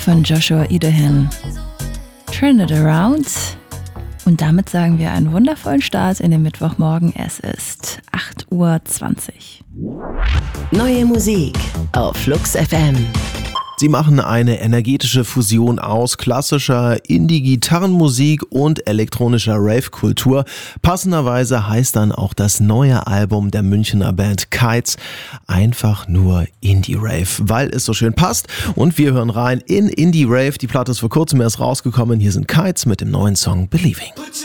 von Joshua Idahan. Turn it around. Und damit sagen wir einen wundervollen Start in den Mittwochmorgen. Es ist 8:20 Uhr. Neue Musik auf Flux FM. Sie machen eine energetische Fusion aus klassischer Indie-Gitarrenmusik und elektronischer Rave-Kultur. Passenderweise heißt dann auch das neue Album der Münchner Band Kites einfach nur Indie-Rave, weil es so schön passt. Und wir hören rein in Indie-Rave. Die Platte ist vor kurzem erst rausgekommen. Hier sind Kites mit dem neuen Song Believing.